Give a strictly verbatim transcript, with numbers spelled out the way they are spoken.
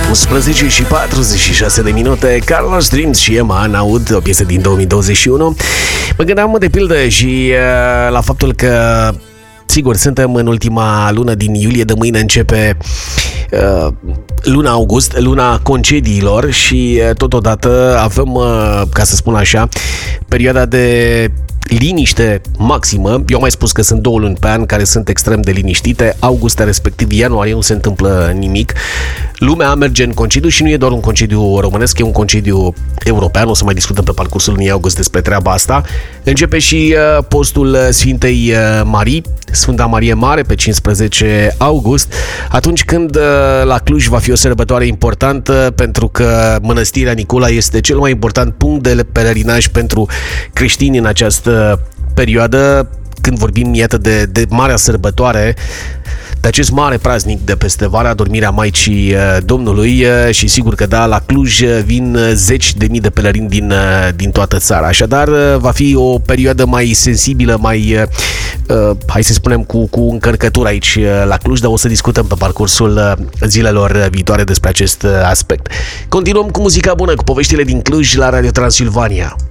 unsprezece și patruzeci și șase de minute. Carlos Dreams și Emma Naud, o piesă din două mii douăzeci și unu. Mă gândeam de pildă și uh, la faptul că sigur, suntem în ultima lună din iulie, de mâine începe uh, luna august, luna concediilor și uh, totodată avem, uh, ca să spun așa, perioada de liniște maximă. Eu am mai spus că sunt două luni pe an care sunt extrem de liniștite, august, respectiv ianuarie, nu se întâmplă nimic. Lumea merge în concediu și nu e doar un concediu românesc, e un concediu european, o să mai discutăm pe parcursul lunii august despre treaba asta. Începe și uh, postul Sfintei uh, Marii, Sfânta Marie Mare, pe cincisprezece august, atunci când uh, la Cluj va fi o sărbătoare importantă, pentru că Mănăstirea Nicula este cel mai important punct de pelerinaj pentru creștini în această perioadă, când vorbim, iată, de, de marea sărbătoare, de acest mare praznic de peste vara, Adormirea Maicii Domnului, și sigur că da, la Cluj vin zeci de mii de pelerini din, din toată țara. Așadar, va fi o perioadă mai sensibilă, mai, hai să spunem, cu, cu încărcătură aici la Cluj, dar o să discutăm pe parcursul zilelor viitoare despre acest aspect. Continuăm cu muzica bună, cu poveștile din Cluj la Radio Transilvania.